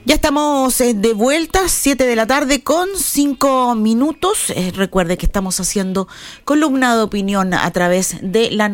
Ya estamos de vuelta, 7 de la tarde con 5 minutos. Recuerde que estamos haciendo columna de opinión a través de la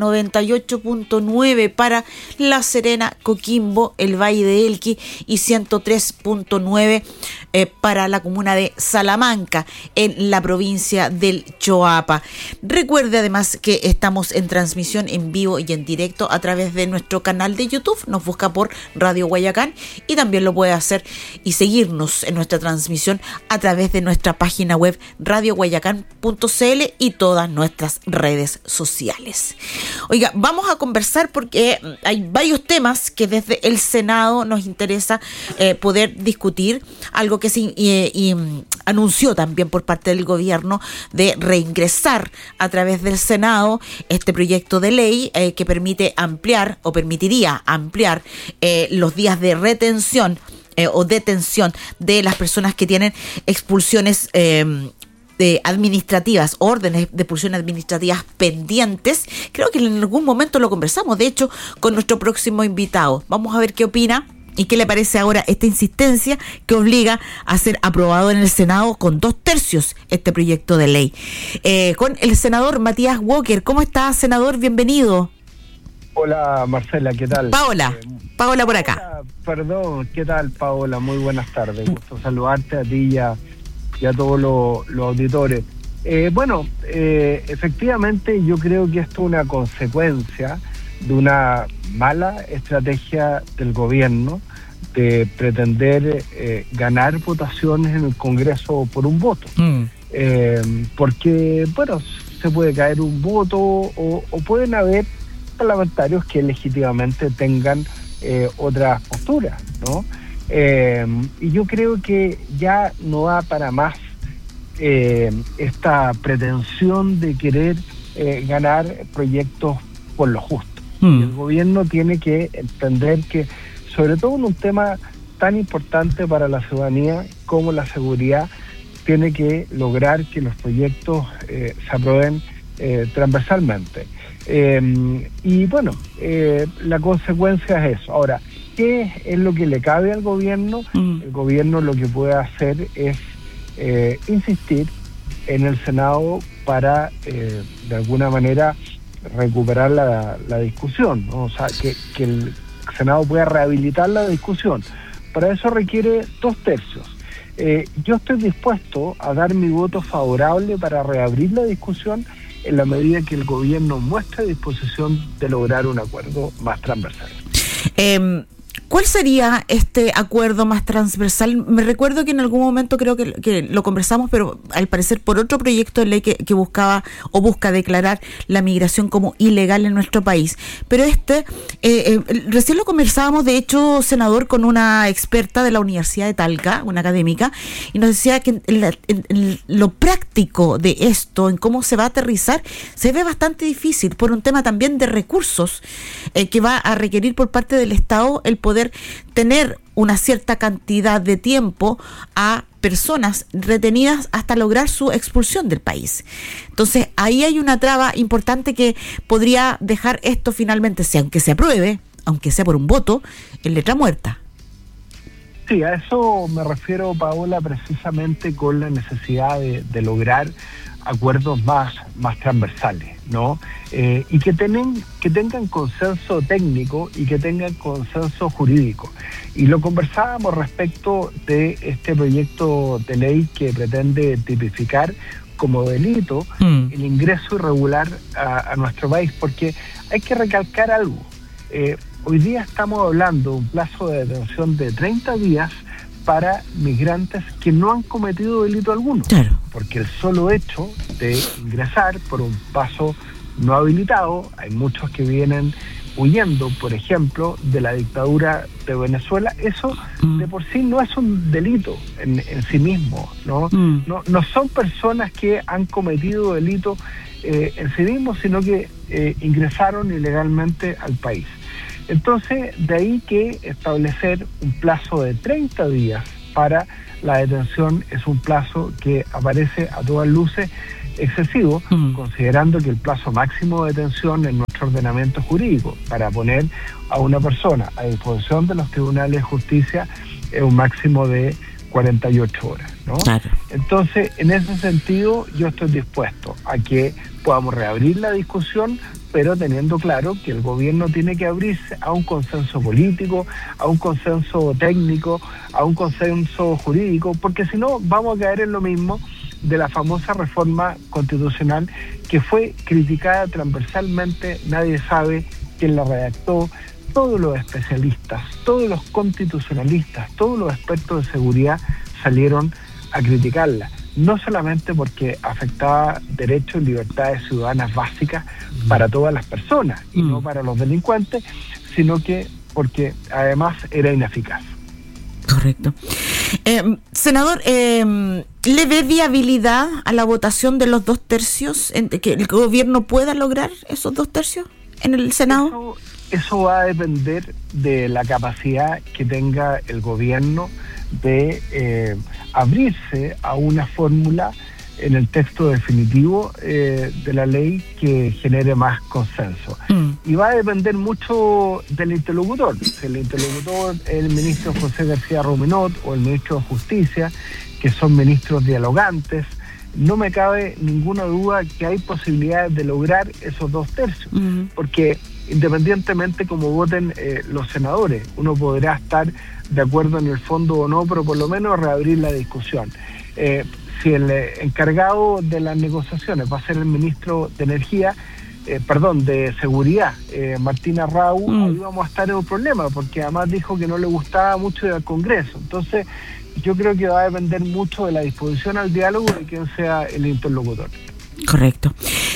98.9 para La Serena, Coquimbo, el Valle de Elqui y 103.9 para la comuna de Salamanca en la provincia del Choapa. Recuerde además que estamos en transmisión en vivo y en directo a través de nuestro canal de YouTube. Nos busca por Radio Guayacán y también lo puede hacer y seguirnos en nuestra transmisión a través de nuestra página web radioguayacán.cl y todas nuestras redes sociales. Oiga, vamos a conversar porque hay varios temas que desde el Senado nos interesa poder discutir, algo que se anunció también por parte del gobierno de reingresar a través del Senado este proyecto de ley que permite ampliar o permitiría ampliar los días de retención o detención de las personas que tienen expulsiones administrativas, órdenes de expulsión administrativas pendientes. Creo que en algún momento lo conversamos, de hecho, con nuestro próximo invitado. Vamos a ver qué opina y qué le parece ahora esta insistencia que obliga a ser aprobado en el Senado con 2/3 este proyecto de ley. Con el senador Matías Walker. ¿Cómo está, senador? Bienvenido. Hola, Marcela, ¿qué tal? Paola por acá. Hola, perdón, ¿qué tal, Paola? Muy buenas tardes. Gusto saludarte a ti y a todos los auditores. Efectivamente, yo creo que esto es una consecuencia de una mala estrategia del gobierno de pretender ganar votaciones en el Congreso por un voto. Porque, se puede caer un voto o pueden haber parlamentarios que legítimamente tengan otras posturas, ¿no? Y yo creo que ya no da para más esta pretensión de querer ganar proyectos por lo justo. Y el gobierno tiene que entender que, sobre todo en un tema tan importante para la ciudadanía como la seguridad, tiene que lograr que los proyectos se aprueben transversalmente. La consecuencia es eso. Ahora, ¿qué es lo que le cabe al gobierno? El gobierno lo que puede hacer es insistir en el Senado para, de alguna manera, recuperar la discusión, ¿no? O sea, que el Senado pueda rehabilitar la discusión. Para eso requiere 2/3. Yo estoy dispuesto a dar mi voto favorable para reabrir la discusión en la medida que el gobierno muestre disposición de lograr un acuerdo más transversal. ¿Cuál sería este acuerdo más transversal? Me recuerdo que en algún momento creo que lo conversamos, pero al parecer por otro proyecto de ley que buscaba o busca declarar la migración como ilegal en nuestro país. Pero recién lo conversábamos, de hecho, senador, con una experta de la Universidad de Talca, una académica, y nos decía que en lo práctico de esto, en cómo se va a aterrizar, se ve bastante difícil por un tema también de recursos que va a requerir por parte del Estado el poder tener una cierta cantidad de tiempo a personas retenidas hasta lograr su expulsión del país. Entonces, ahí hay una traba importante que podría dejar esto finalmente, aunque se apruebe, aunque sea por un voto, en letra muerta. Sí, a eso me refiero, Paola, precisamente con la necesidad de lograr acuerdos más transversales, ¿no? Y que tengan consenso técnico y que tengan consenso jurídico. Y lo conversábamos respecto de este proyecto de ley que pretende tipificar como delito el ingreso irregular a nuestro país, porque hay que recalcar algo. Hoy día estamos hablando de un plazo de detención de 30 días para migrantes que no han cometido delito alguno. Claro. Porque el solo hecho de ingresar por un paso no habilitado, hay muchos que vienen huyendo, por ejemplo, de la dictadura de Venezuela, eso de por sí no es un delito en sí mismo, ¿no? No son personas que han cometido delito en sí mismos, sino que ingresaron ilegalmente al país. Entonces, de ahí que establecer un plazo de 30 días para la detención es un plazo que aparece a todas luces excesivo, considerando que el plazo máximo de detención en nuestro ordenamiento jurídico para poner a una persona a disposición de los tribunales de justicia es un máximo de 48 horas, ¿no? Claro. Entonces, en ese sentido, yo estoy dispuesto a que podamos reabrir la discusión, pero teniendo claro que el gobierno tiene que abrirse a un consenso político, a un consenso técnico, a un consenso jurídico, porque si no vamos a caer en lo mismo de la famosa reforma constitucional que fue criticada transversalmente, nadie sabe quién la redactó, todos los especialistas, todos los constitucionalistas, todos los expertos de seguridad salieron a criticarla, no solamente porque afectaba derechos y libertades ciudadanas básicas para todas las personas y no para los delincuentes, sino que porque además era ineficaz. Correcto. Senador, ¿le ve viabilidad a la votación de los 2/3, que el gobierno pueda lograr esos 2/3 en el Senado? Eso va a depender de la capacidad que tenga el gobierno de abrirse a una fórmula en el texto definitivo de la ley que genere más consenso. Y va a depender mucho del interlocutor. Si el interlocutor es el ministro José García Ruminot o el ministro de Justicia, que son ministros dialogantes, no me cabe ninguna duda que hay posibilidades de lograr esos 2/3, porque independientemente como voten los senadores, uno podrá estar de acuerdo en el fondo o no, pero por lo menos reabrir la discusión. Si el encargado de las negociaciones va a ser el ministro de de Seguridad, Martín Arrau, ahí vamos a estar en un problema, porque además dijo que no le gustaba mucho ir al Congreso. Entonces, yo creo que va a depender mucho de la disposición al diálogo de quién sea el interlocutor. Correcto.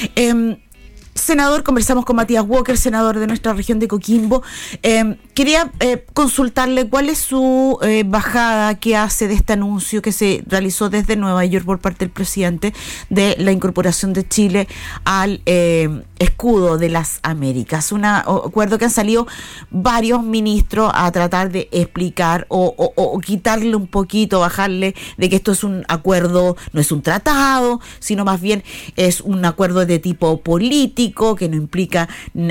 Senador, conversamos con Matías Walker, senador de nuestra región de Coquimbo. Quería consultarle cuál es su bajada que hace de este anuncio que se realizó desde Nueva York por parte del presidente de la incorporación de Chile al escudo de las Américas. Un acuerdo que han salido varios ministros a tratar de explicar o quitarle un poquito, bajarle de que esto es un acuerdo, no es un tratado, sino más bien es un acuerdo de tipo político, que no implica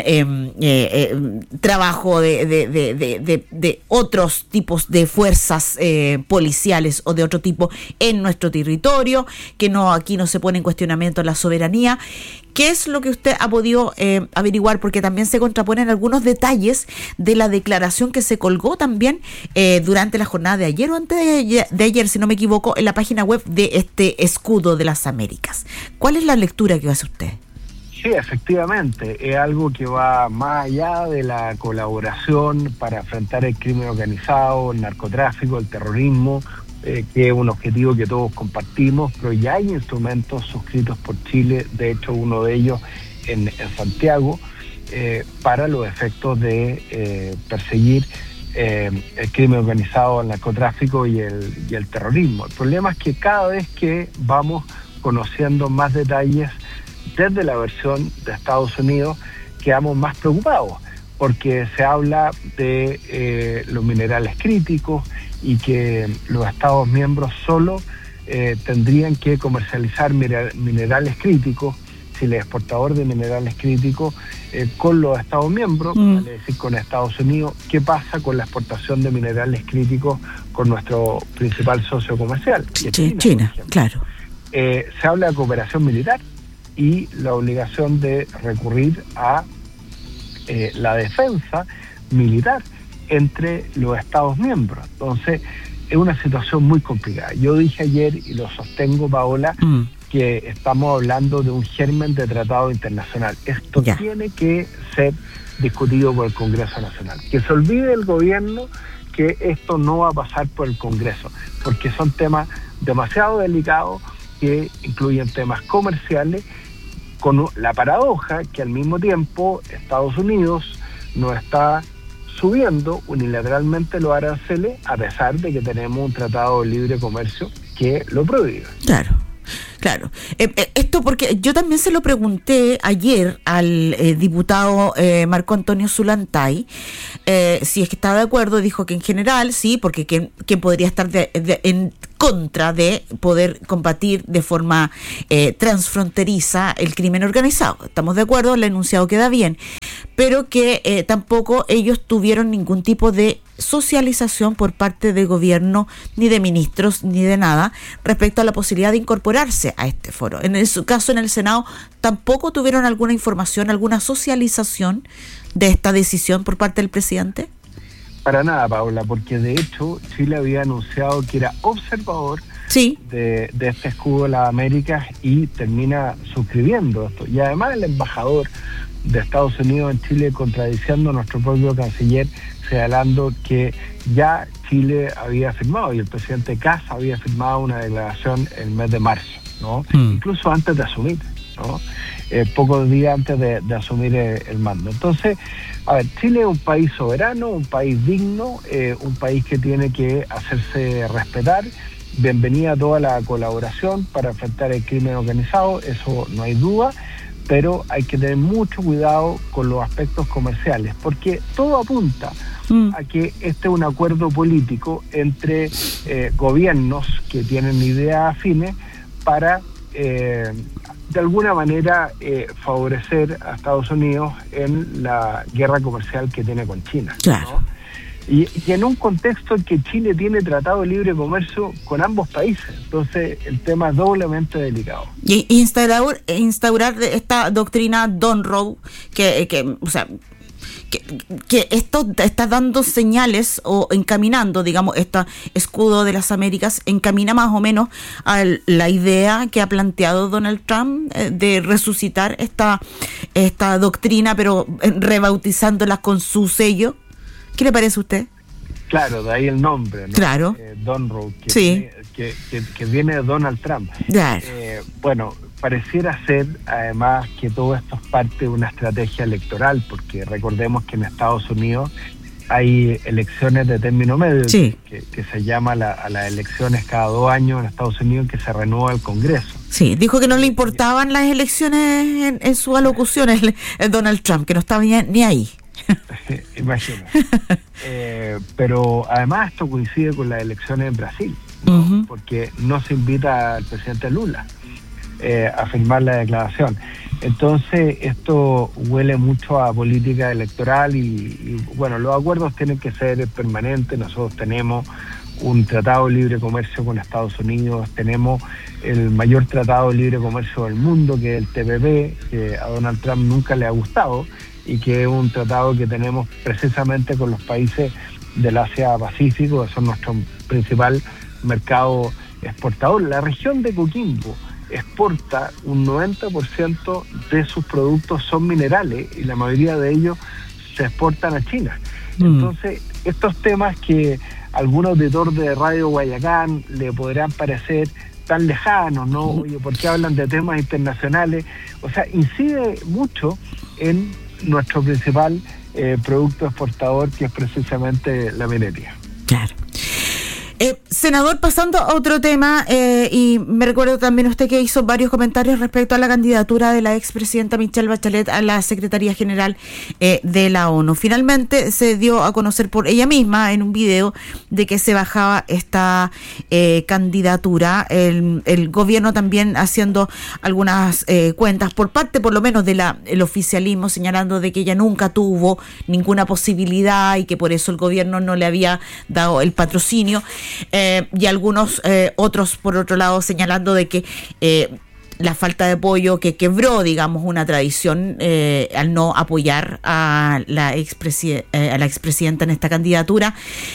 trabajo de otros tipos de fuerzas policiales o de otro tipo en nuestro territorio, que aquí no se pone en cuestionamiento la soberanía. ¿Qué es lo que usted ha podido averiguar? Porque también se contraponen algunos detalles de la declaración que se colgó también durante la jornada de ayer o antes de ayer, si no me equivoco, en la página web de este escudo de las Américas. ¿Cuál es la lectura que hace usted? Sí, efectivamente, es algo que va más allá de la colaboración para enfrentar el crimen organizado, el narcotráfico, el terrorismo, que es un objetivo que todos compartimos, pero ya hay instrumentos suscritos por Chile, de hecho uno de ellos en Santiago, para los efectos de perseguir el crimen organizado, el narcotráfico y el terrorismo. El problema es que cada vez que vamos conociendo más detalles desde la versión de Estados Unidos, quedamos más preocupados, porque se habla de los minerales críticos y que los Estados miembros solo tendrían que comercializar minerales críticos, si el exportador de minerales críticos, con los Estados miembros, es decir, con Estados Unidos. ¿Qué pasa con la exportación de minerales críticos con nuestro principal socio comercial? China, claro. Se habla de cooperación militar y la obligación de recurrir a la defensa militar entre los Estados miembros. Entonces, es una situación muy complicada. Yo dije ayer, y lo sostengo, Paola, que estamos hablando de un germen de tratado internacional. Esto tiene que ser discutido por el Congreso Nacional. Que se olvide el gobierno que esto no va a pasar por el Congreso, porque son temas demasiado delicados que incluyen temas comerciales, con la paradoja que al mismo tiempo Estados Unidos nos está subiendo unilateralmente los aranceles, a pesar de que tenemos un tratado de libre comercio que lo prohíbe. Claro. Esto porque yo también se lo pregunté ayer al diputado Marco Antonio Zulantay, si es que estaba de acuerdo. Dijo que en general sí, porque ¿quién podría estar contra de poder combatir de forma transfronteriza el crimen organizado. Estamos de acuerdo, el enunciado queda bien, pero que tampoco ellos tuvieron ningún tipo de socialización por parte del gobierno, ni de ministros, ni de nada, respecto a la posibilidad de incorporarse a este foro. En su caso, en el Senado, tampoco tuvieron alguna información, alguna socialización de esta decisión por parte del presidente. Para nada, Paula, porque de hecho Chile había anunciado que era observador de este escudo de las Américas y termina suscribiendo esto. Y además el embajador de Estados Unidos en Chile contradiciendo a nuestro propio canciller, señalando que ya Chile había firmado y el presidente Kast había firmado una declaración el mes de marzo, ¿no? Incluso antes de asumir, ¿no? Pocos días antes de asumir el mando. Entonces, a ver, Chile es un país soberano, un país digno, un país que tiene que hacerse respetar. Bienvenida a toda la colaboración para enfrentar el crimen organizado, eso no hay duda, pero hay que tener mucho cuidado con los aspectos comerciales, porque todo apunta a que este es un acuerdo político entre gobiernos que tienen ideas afines para de alguna manera favorecer a Estados Unidos en la guerra comercial que tiene con China, claro, ¿no? Y en un contexto en que Chile tiene tratado de libre comercio con ambos países, entonces el tema es doblemente delicado. Y instaurar esta doctrina Donroe, que esto está dando señales o encaminando, digamos, este escudo de las Américas encamina más o menos a la idea que ha planteado Donald Trump de resucitar esta doctrina, pero rebautizándola con su sello. ¿Qué le parece a usted? Claro, de ahí el nombre, ¿no? Claro. Donroe, sí, que viene de Donald Trump. Claro. Bueno, pareciera ser además que todo esto es parte de una estrategia electoral, porque recordemos que en Estados Unidos hay elecciones de término medio, sí, que se llama a las elecciones cada 2 años en Estados Unidos, que se renueva el Congreso. Sí, dijo que no le importaban las elecciones en su alocución el Donald Trump, que no estaba ni ahí. Imagino. Pero además esto coincide con las elecciones en Brasil, ¿no? Porque no se invita al presidente Lula a firmar la declaración. Entonces esto huele mucho a política electoral y bueno, los acuerdos tienen que ser permanentes. Nosotros tenemos un tratado de libre comercio con Estados Unidos, tenemos el mayor tratado de libre comercio del mundo, que es el TPP, que a Donald Trump nunca le ha gustado, y que es un tratado que tenemos precisamente con los países del Asia-Pacífico, que son nuestro principal mercado exportador. La región de Coquimbo exporta un 90% de sus productos son minerales y la mayoría de ellos se exportan a China. Entonces, estos temas que a algún auditor de Radio Guayacán le podrán parecer tan lejanos, ¿no? Oye, ¿por qué hablan de temas internacionales? O sea, incide mucho en nuestro principal producto exportador, que es precisamente la minería. Claro. Senador, pasando a otro tema, y me recuerdo también usted que hizo varios comentarios respecto a la candidatura de la expresidenta Michelle Bachelet a la Secretaría General de la ONU. Finalmente se dio a conocer por ella misma en un video de que se bajaba esta candidatura. El gobierno también haciendo algunas cuentas por parte, por lo menos, el oficialismo, señalando de que ella nunca tuvo ninguna posibilidad y que por eso el gobierno no le había dado el patrocinio. Y algunos otros, por otro lado, señalando de que la falta de apoyo que quebró, digamos, una tradición al no apoyar a la expresidenta en esta candidatura,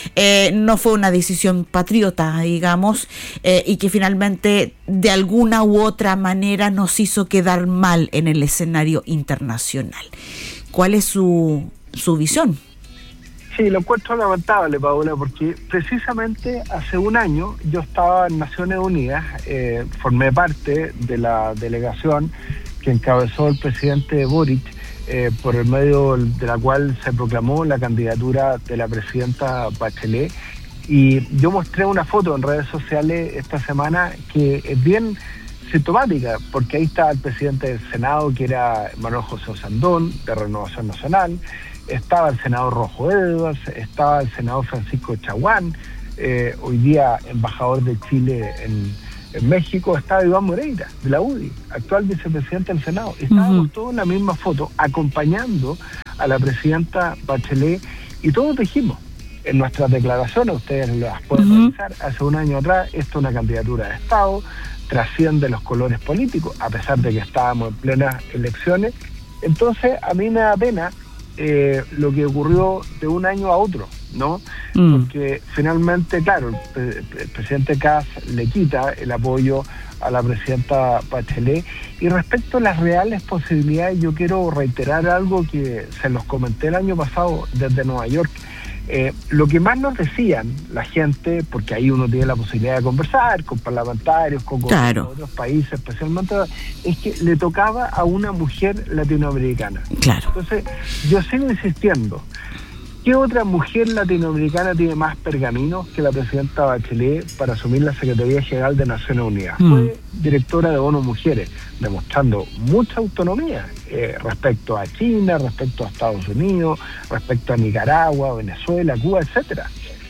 no fue una decisión patriota, digamos, y que finalmente de alguna u otra manera nos hizo quedar mal en el escenario internacional. ¿Cuál es su visión? Sí, lo encuentro lamentable, Paola, porque precisamente hace un año yo estaba en Naciones Unidas, formé parte de la delegación que encabezó el presidente Boric, por el medio de la cual se proclamó la candidatura de la presidenta Bachelet, y yo mostré una foto en redes sociales esta semana que es bien sintomática, porque ahí está el presidente del Senado, que era Manuel José Osandón, de Renovación Nacional, estaba el senador Rojo Edwards, estaba el senador Francisco Chaguán, hoy día embajador de Chile en México, estaba Iván Moreira, de la UDI, actual vicepresidente del Senado. Estábamos todos en la misma foto, acompañando a la presidenta Bachelet, y todos dijimos, en nuestras declaraciones, ustedes las pueden revisar, hace un año atrás, esto es una candidatura de Estado, trasciende los colores políticos, a pesar de que estábamos en plenas elecciones. Entonces, a mí me da pena lo que ocurrió de un año a otro, ¿no? Porque finalmente, claro, el presidente Kast le quita el apoyo a la presidenta Bachelet. Y respecto a las reales posibilidades, yo quiero reiterar algo que se los comenté el año pasado desde Nueva York. Lo que más nos decían la gente, porque ahí uno tiene la posibilidad de conversar con parlamentarios, con otros países, especialmente, es que le tocaba a una mujer latinoamericana. Claro. Entonces, yo sigo insistiendo. ¿Qué otra mujer latinoamericana tiene más pergaminos que la presidenta Bachelet para asumir la Secretaría General de Naciones Unidas? Fue directora de ONU Mujeres, demostrando mucha autonomía respecto a China, respecto a Estados Unidos, respecto a Nicaragua, Venezuela, Cuba, etcétera.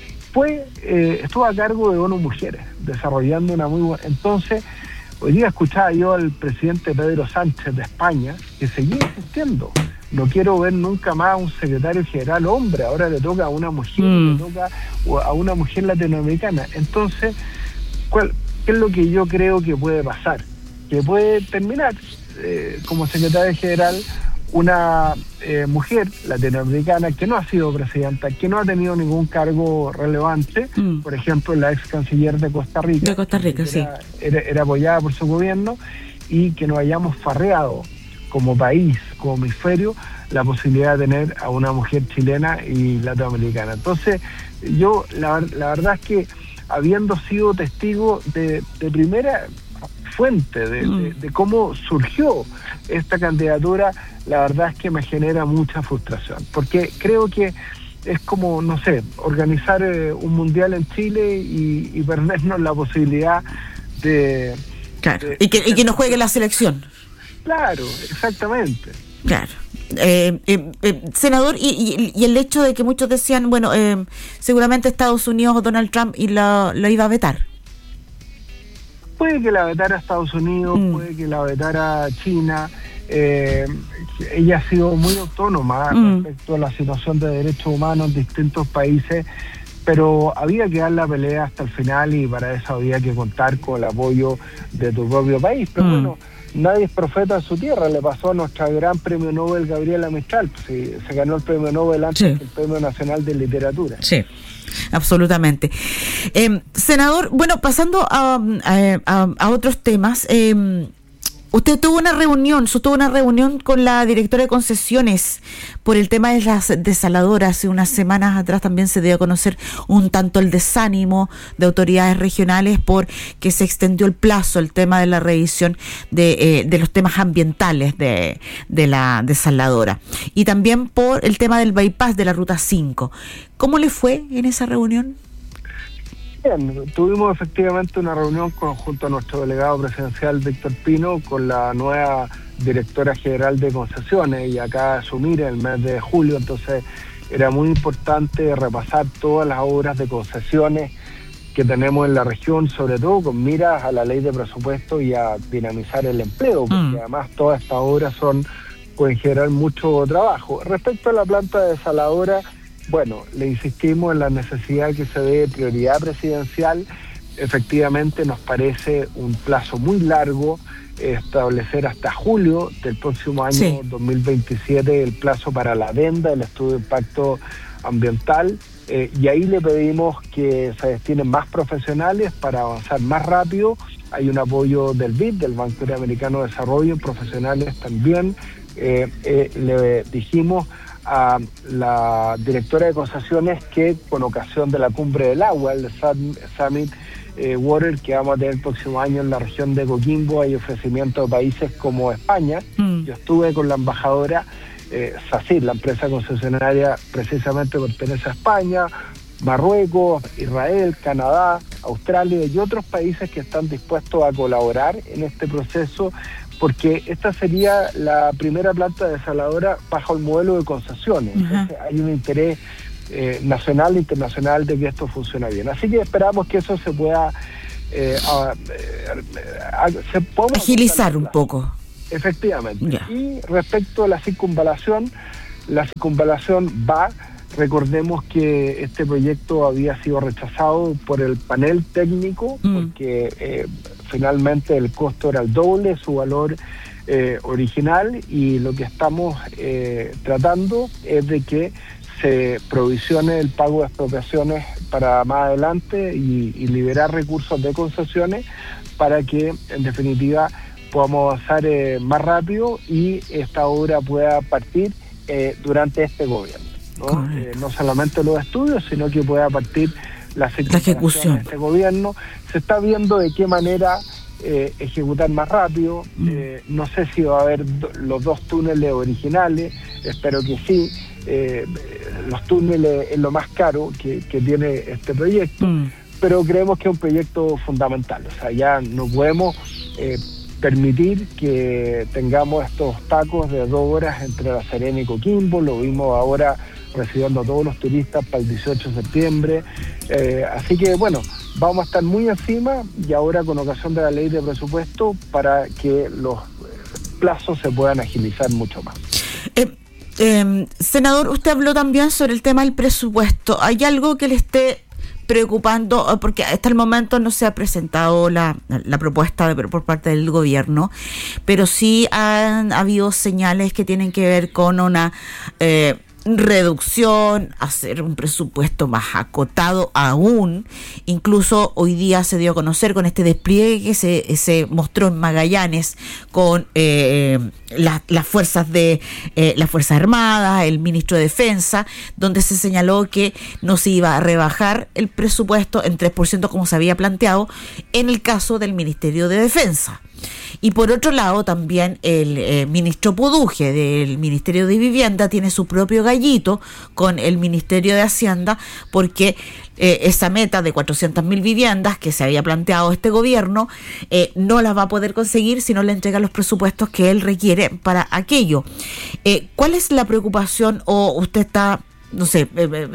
Estuvo a cargo de ONU Mujeres, desarrollando una muy buena... Entonces, hoy día escuchaba yo al presidente Pedro Sánchez de España, que seguía insistiendo. No quiero ver nunca más a un secretario general hombre, ahora le toca a una mujer, le toca a una mujer latinoamericana. Entonces, ¿qué es lo que yo creo que puede pasar? Que puede terminar como secretaria general una mujer latinoamericana que no ha sido presidenta, que no ha tenido ningún cargo relevante, por ejemplo, la ex canciller de Costa Rica. De Costa Rica, sí. Era apoyada por su gobierno, y que nos hayamos farreado como país, como hemisferio, la posibilidad de tener a una mujer chilena y latinoamericana. Entonces, yo la verdad es que, habiendo sido testigo de primera fuente de cómo surgió esta candidatura, la verdad es que me genera mucha frustración, porque creo que es como, no sé, organizar un mundial en Chile y perdernos la posibilidad de... Claro, y que no juegue la selección. Claro, exactamente. Claro. Senador, y el hecho de que muchos decían, bueno, seguramente Estados Unidos o Donald Trump lo iba a vetar. Puede que la vetara Estados Unidos, puede que la vetara China. Ella ha sido muy autónoma respecto a la situación de derechos humanos en distintos países, pero había que dar la pelea hasta el final, y para eso había que contar con el apoyo de tu propio país. Pero bueno, nadie es profeta en su tierra. Le pasó a nuestra gran premio Nobel Gabriela Mistral. Se ganó el premio Nobel antes del Premio Nacional de Literatura. Sí, absolutamente. Senador, bueno, pasando a otros temas, usted sostuvo una reunión con la directora de concesiones por el tema de las desaladoras. Hace unas semanas atrás también se dio a conocer un tanto el desánimo de autoridades regionales por que se extendió el plazo, el tema de la revisión de los temas ambientales de la desaladora, y también por el tema del bypass de la Ruta 5. ¿Cómo le fue en esa reunión? Bien, tuvimos efectivamente una reunión junto a nuestro delegado presidencial Víctor Pino con la nueva directora general de concesiones, y acá de asumir en el mes de julio. Entonces era muy importante repasar todas las obras de concesiones que tenemos en la región, sobre todo con miras a la ley de presupuesto y a dinamizar el empleo, porque además todas estas obras pueden generar mucho trabajo. Respecto a la planta desaladora, bueno, le insistimos en la necesidad que se dé prioridad presidencial. Efectivamente, nos parece un plazo muy largo establecer hasta julio del próximo año 2027 el plazo para la adenda del estudio de impacto ambiental, y ahí le pedimos que se destinen más profesionales para avanzar más rápido. Hay un apoyo del BID, del Banco Interamericano de Desarrollo, profesionales también. Le dijimos a la directora de concesiones que, con ocasión de la Cumbre del Agua, el Summit Water, que vamos a tener el próximo año en la región de Coquimbo, hay ofrecimiento de países como España. Yo estuve con la embajadora SACIR, la empresa concesionaria precisamente pertenece a España, Marruecos, Israel, Canadá, Australia y otros países que están dispuestos a colaborar en este proceso, porque esta sería la primera planta desaladora bajo el modelo de concesiones. Entonces, hay un interés nacional e internacional de que esto funciona bien. Así que esperamos que eso se pueda agilizar un poco. Efectivamente. Ya. Y respecto a la circunvalación va. Recordemos que este proyecto había sido rechazado por el panel técnico porque finalmente el costo era el doble de su valor original, y lo que estamos tratando es de que se provisione el pago de expropiaciones para más adelante y liberar recursos de concesiones para que en definitiva podamos avanzar más rápido y esta obra pueda partir durante este gobierno. No solamente los estudios, sino que pueda partir la ejecución de este gobierno. Se está viendo de qué manera ejecutar más rápido. No sé si va a haber los 2 túneles originales, espero que sí. Los túneles es lo más caro que tiene este proyecto, pero creemos que es un proyecto fundamental. O sea, ya no podemos permitir que tengamos estos tacos de 2 horas entre La Serena y Coquimbo. Lo vimos ahora recibiendo a todos los turistas para el 18 de septiembre. Así que, bueno, vamos a estar muy encima, y ahora con ocasión de la ley de presupuesto, para que los plazos se puedan agilizar mucho más. Senador, usted habló también sobre el tema del presupuesto. ¿Hay algo que le esté preocupando? Porque hasta el momento no se ha presentado la propuesta por parte del gobierno, pero sí han habido señales que tienen que ver con una reducción, hacer un presupuesto más acotado aún. Incluso hoy día se dio a conocer con este despliegue que se mostró en Magallanes con las fuerzas armadas, el ministro de Defensa, donde se señaló que no se iba a rebajar el presupuesto en 3% como se había planteado en el caso del Ministerio de Defensa. Y por otro lado, también el ministro Puduje del Ministerio de Vivienda tiene su propio gallito con el Ministerio de Hacienda, porque esa meta de 400.000 viviendas que se había planteado este gobierno no las va a poder conseguir si no le entrega los presupuestos que él requiere para aquello. ¿Cuál es la preocupación, o usted está, no sé,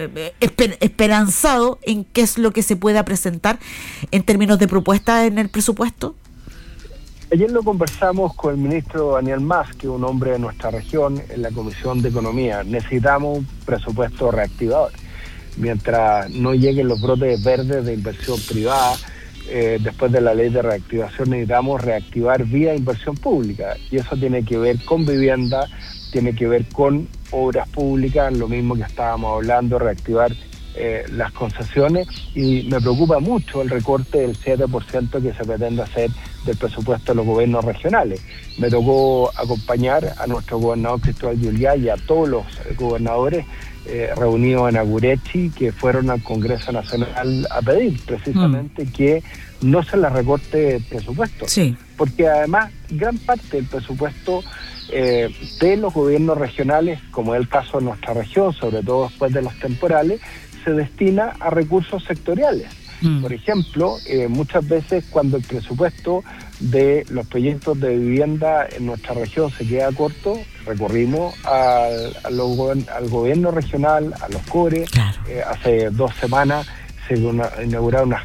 esperanzado en qué es lo que se pueda presentar en términos de propuesta en el presupuesto? Ayer lo conversamos con el ministro Daniel Mas, que es un hombre de nuestra región, en la Comisión de Economía. Necesitamos un presupuesto reactivador. Mientras no lleguen los brotes verdes de inversión privada, después de la ley de reactivación, necesitamos reactivar vía inversión pública. Y eso tiene que ver con vivienda, tiene que ver con obras públicas, lo mismo que estábamos hablando, reactivar las concesiones, y me preocupa mucho el recorte del 7% que se pretende hacer del presupuesto de los gobiernos regionales. Me tocó acompañar a nuestro gobernador Cristóbal Juliá y a todos los gobernadores reunidos en Agurechi, que fueron al Congreso Nacional a pedir precisamente que no se les recorte el presupuesto. Sí. Porque además gran parte del presupuesto de los gobiernos regionales, como es el caso de nuestra región, sobre todo después de los temporales, se destina a recursos sectoriales. Por ejemplo, muchas veces cuando el presupuesto de los proyectos de vivienda en nuestra región se queda corto, recurrimos al gobierno regional, a los CORE. Claro. Hace 2 semanas se inauguraron unas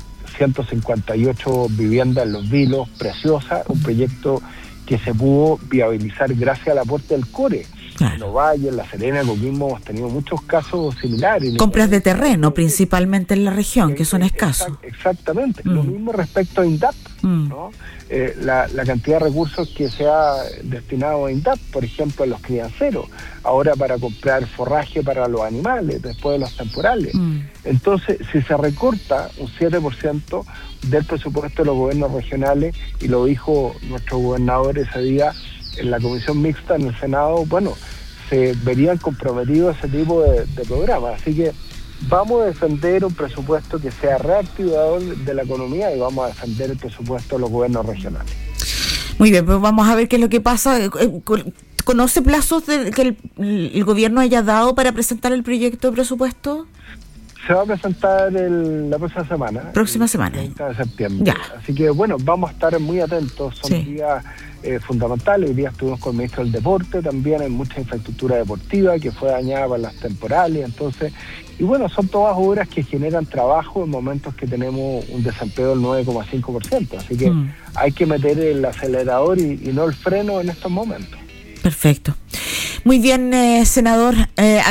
158 viviendas en Los Vilos, preciosas, un proyecto que se pudo viabilizar gracias al aporte del CORE. Claro. En Ovalle, en La Serena, Coquimbo, hemos tenido muchos casos similares. Compras de terreno, principalmente en la región, que son escasos. Exactamente. Lo mismo respecto a INDAP, ¿no? La cantidad de recursos que se ha destinado a INDAP, por ejemplo, a los crianceros, ahora para comprar forraje para los animales, después de los temporales. Entonces, si se recorta un 7% del presupuesto de los gobiernos regionales, y lo dijo nuestro gobernador ese día en la comisión mixta en el Senado, bueno, se verían comprometidos ese tipo de programas. Así que vamos a defender un presupuesto que sea reactivador de la economía, y vamos a defender el presupuesto de los gobiernos regionales. Muy bien, pues vamos a ver qué es lo que pasa. ¿Conoce plazos que el gobierno haya dado para presentar el proyecto de presupuesto? Se va a presentar la próxima semana. Próxima semana. 30 de septiembre. Ya. Así que, bueno, vamos a estar muy atentos. Son días fundamentales. Hoy día estuvimos con el ministro del Deporte. También hay mucha infraestructura deportiva que fue dañada por las temporales. Entonces, y bueno, son todas obras que generan trabajo en momentos que tenemos un desempleo del 9,5%. Así que hay que meter el acelerador y no el freno en estos momentos. Perfecto. Muy bien, senador.